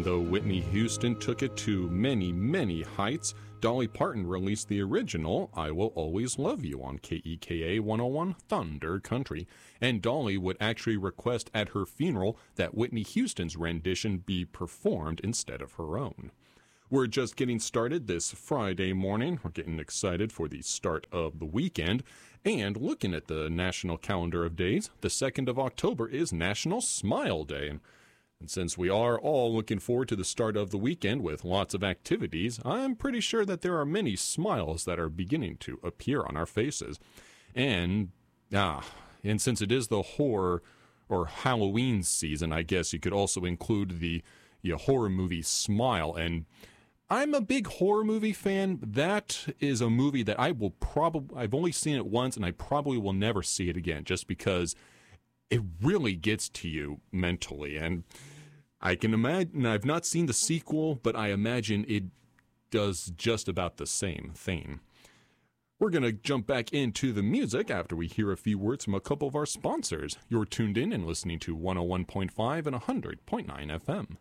though Whitney Houston took it to many, many heights, Dolly Parton released the original I Will Always Love You on KEKA 101 Thunder Country, and Dolly would actually request at her funeral that Whitney Houston's rendition be performed instead of her own. We're just getting started this Friday morning. We're getting excited for the start of the weekend. And looking at the national calendar of days, the 2nd of October is National Smile Day. And since we are all looking forward to the start of the weekend with lots of activities, I'm pretty sure that there are many smiles that are beginning to appear on our faces. And since it is the horror or Halloween season, I guess you could also include the horror movie Smile. And I'm a big horror movie fan. That is a movie that I've only seen it once, and I probably will never see it again, just because it really gets to you mentally. And I can imagine, I've not seen the sequel, but I imagine it does just about the same thing. We're going to jump back into the music after we hear a few words from a couple of our sponsors. You're tuned in and listening to 101.5 and 100.9 FM.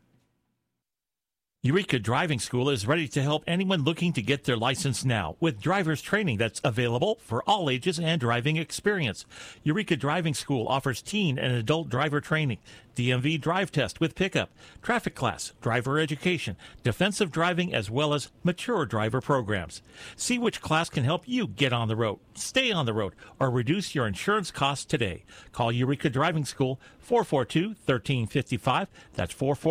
Eureka Driving School is ready to help anyone looking to get their license now with driver's training that's available for all ages and driving experience. Eureka Driving School offers teen and adult driver training, DMV drive test with pickup, traffic class, driver education, defensive driving, as well as mature driver programs. See which class can help you get on the road, stay on the road, or reduce your insurance costs today. Call Eureka Driving School 442-1355. That's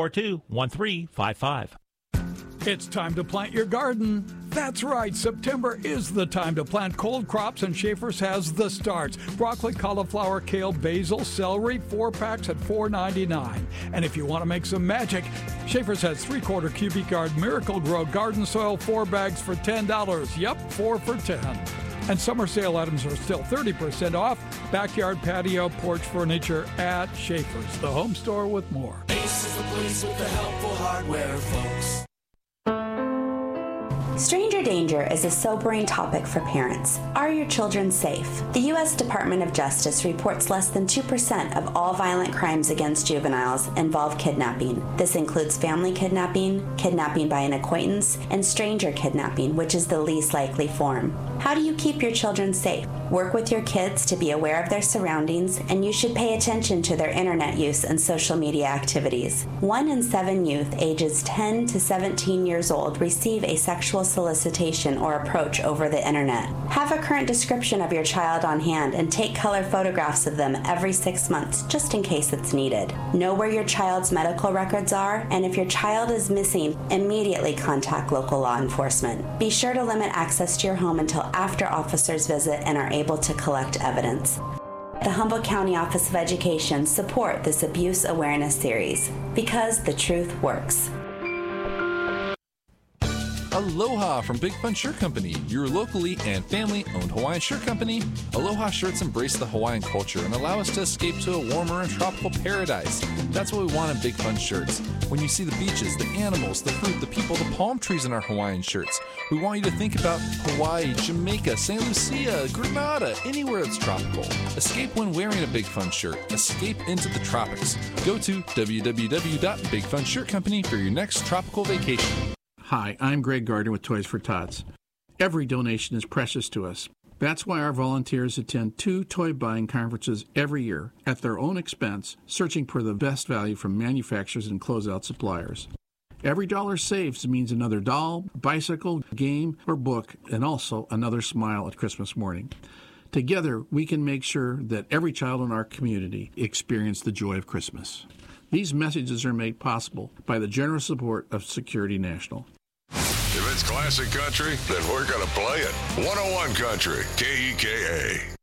442-1355. It's time to plant your garden. That's right, September is the time to plant cold crops, and Schaefer's has the starts. Broccoli, cauliflower, kale, basil, celery, 4-packs at $4.99. And if you want to make some magic, Schaefer's has 3/4 cubic yard Miracle Grow garden soil, 4 bags for $10. Yep, 4 for $10. And summer sale items are still 30% off. Backyard patio, porch furniture at Schaefer's, the home store with more. Ace is the place with the helpful hardware, folks. Stranger danger is a sobering topic for parents. Are your children safe? The U.S. Department of Justice reports less than 2% of all violent crimes against juveniles involve kidnapping. This includes family kidnapping, kidnapping by an acquaintance, and stranger kidnapping, which is the least likely form. How do you keep your children safe? Work with your kids to be aware of their surroundings, and you should pay attention to their internet use and social media activities. 1 in 7 youth ages 10 to 17 years old receive a sexual solicitation or approach over the internet. Have a current description of your child on hand and take color photographs of them every 6 months, just in case it's needed. Know where your child's medical records are, and if your child is missing, immediately contact local law enforcement. Be sure to limit access to your home until after officers visit and are able to collect evidence. The Humboldt County Office of Education support this abuse awareness series because the truth works. Aloha from Big Fun Shirt Company, your locally and family-owned Hawaiian shirt company. Aloha shirts embrace the Hawaiian culture and allow us to escape to a warmer and tropical paradise. That's what we want in Big Fun shirts. When you see the beaches, the animals, the fruit, the people, the palm trees in our Hawaiian shirts, we want you to think about Hawaii, Jamaica, St. Lucia, Grenada, anywhere that's tropical. Escape when wearing a Big Fun shirt. Escape into the tropics. Go to www.bigfunshirtcompany for your next tropical vacation. Hi, I'm Greg Gardner with Toys for Tots. Every donation is precious to us. That's why our volunteers attend 2 toy buying conferences every year at their own expense, searching for the best value from manufacturers and closeout suppliers. Every dollar saved means another doll, bicycle, game, or book, and also another smile at Christmas morning. Together, we can make sure that every child in our community experiences the joy of Christmas. These messages are made possible by the generous support of Security National. If it's classic country, then we're going to play it. 101 Country, KEKA.